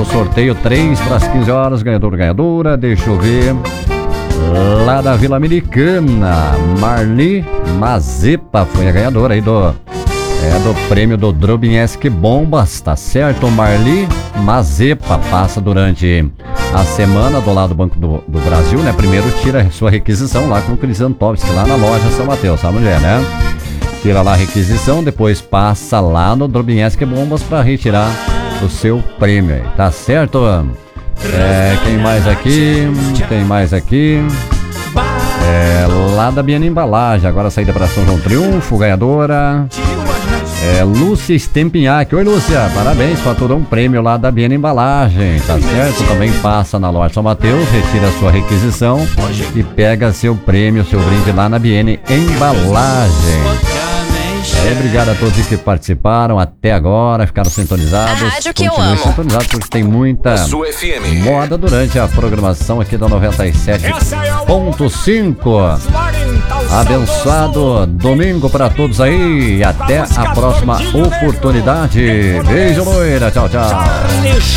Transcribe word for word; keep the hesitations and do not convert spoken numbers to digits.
no sorteio, três para as quinze horas, ganhador, ganhadora, deixa eu ver. Lá da Vila Americana, Marli Mazepa foi a ganhadora aí do, é, do prêmio do Drobinski Bombas, tá certo? Marli Mazepa passa durante a semana do lado do Banco do, do Brasil, né? Primeiro tira sua requisição lá com o Cris Antovski, lá na loja São Mateus, sabe onde é, né? Tira lá a requisição, depois passa lá no Drobinski Bombas para retirar o seu prêmio aí, tá certo? É, quem mais aqui? Tem mais aqui. É, lá da Biana Embalagem, agora saída para São João Triunfo, ganhadora. É, Lúcia Stempinhac. Oi, Lúcia, parabéns, faturou um prêmio lá da Biana Embalagem, tá certo? Também passa na loja São Mateus, retira a sua requisição e pega seu prêmio, seu brinde lá na Biana Embalagem. É, obrigado a todos que participaram até agora, ficaram sintonizados. A rádio que Continuem eu amo. sintonizados porque tem muita moda durante a programação aqui da noventa e sete ponto cinco. Abençoado domingo para todos aí e até a próxima oportunidade. Beijo, loira. Tchau, tchau.